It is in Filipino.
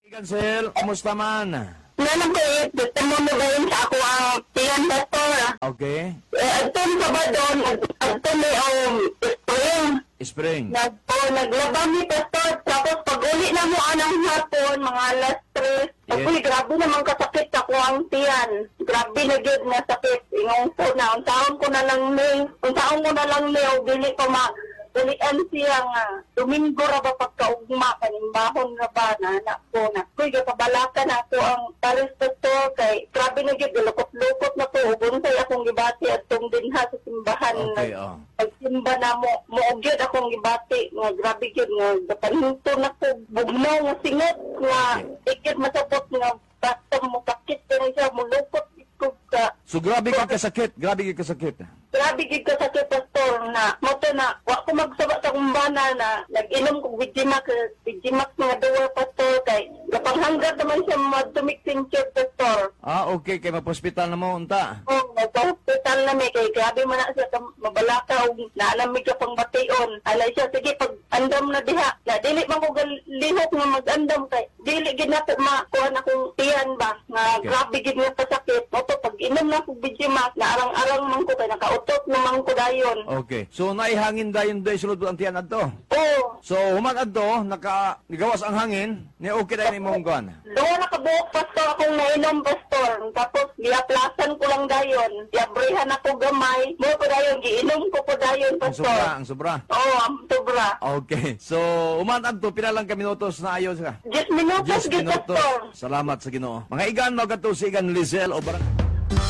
Cancel, kumusta man? Nalang ko gusto mo magayin sa ako ang tiyan pastor. Okay. Atun sa ba doon, atun may spring. Spring. Naglabang ni pastor, tapos pag uli na mo anang hapon, mga alas 3. Yes. Uy, grabe naman kasakit ako ang tiyan. Grabe na good na sakit. Ingong po na, unsaon ko na lang ni, dili pa Dalian siya nga, Domingo ra ba pagkaugma, kanimbahon ra ba na anak ko na. Kuy, kapabalakan ako ang pares pastor kay grabe na gyud lukot-lukot na ko. Ubunsay akong gibati at tong dinha sa simbahan. Okay, Pagsimba na mo gyud akong gibati nga grabe gyud nga gapanhinto na ko bugnaw nga singot nga ikit masapot nga basta mo kakit na siya mulukot ko ka. So grabe ka kasakit, grabe ka kasakit. Grabe gid ka sa pastor na moto na wa ko magsaba sa kumbana na nag-inom ko Vigimax mga duwa pastor kay gapanghanggat naman siya madumik tincture pastor. Okay, kay mapospital na mo unta. Hospital na may kay grabe man na siya mabalakaw naalamig ka pang bation. Alay siya sige pag andam na diha na dili man ko lihok nga mag-andam kay dili gid na ko makuha akong tiyan ba nga Okay. grabe gid nga pasakit. Moto pag inom na ko Vigimax na arang-arang man ko kay nakautot naman ko dayon. Okay. So naihangin dayon day sulod ang tiyan adto. Oo. So human adto nagawas ang hangin, ni okay dayon imong kuan. Doon nakabuok pastor akong nainom pastor. Tapos giaplasan ko lang dayon. Giabrihan ako gamay. Mo ko dayon giinom ko po dayon Ang sobra, pastor. ang sobra. Oo, ang sobra. Okay. So human adto pila lang ka minutos na ayos ka. 10 minutos 10 gid minutos. pastor. Salamat sa Ginoo. Mga igan mo kadto si igan Lizelle o barang